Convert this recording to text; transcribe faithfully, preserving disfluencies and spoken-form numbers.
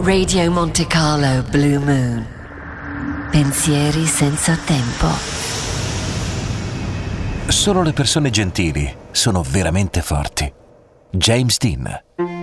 Radio Monte Carlo Blue Moon. Pensieri senza tempo. Solo le persone gentili sono veramente forti. James Dean.